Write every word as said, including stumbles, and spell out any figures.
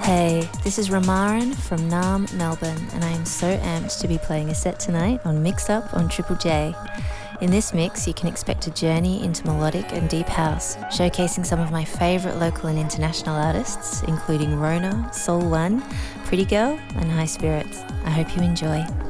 Hey, this is Ramaran from Naarm, Melbourne, and I am so amped to be playing a set tonight on Mix Up on Triple J. In this mix, you can expect a journey into melodic and deep house, showcasing some of my favourite local and international artists, including Rona, Soul One, Pretty Girl, and High Spirits. I hope you enjoy.